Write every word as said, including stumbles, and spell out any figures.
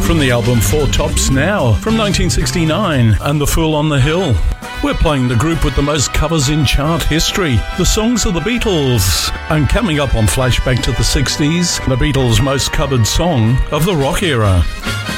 from the album Four Tops Now from nineteen sixty-nine and The Fool on the Hill. We're playing the group with the most covers in chart history, the songs of the Beatles. And coming up on Flashback to the sixties, the Beatles' most covered song of the rock era.